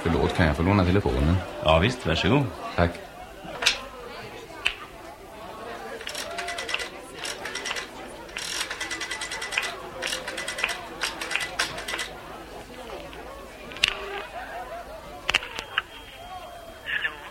Förlåt, kan jag få låna telefonen? Ja visst, varsågod. Tack.